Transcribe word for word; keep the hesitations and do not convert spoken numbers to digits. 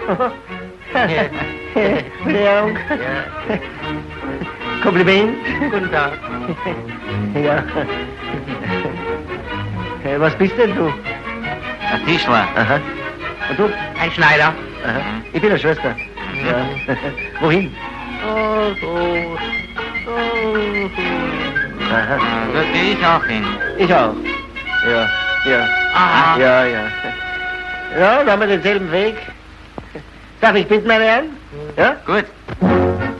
Verehrung. Ja. Kompliment. Guten Tag. Ja. Hey, was bist denn du? Ein Tischler. Aha. Und du? Ein Schneider. Aha. Mhm. Ich bin eine Schwester. Mhm. Ja. Wohin? Oh, so. Oh, Aha. Da gehe ich auch hin. Ich auch. Ja, ja. Aha. Ja, ja. Ja, da haben wir denselben Weg. Darf ich bitten, meine Herren? Ja? Gut.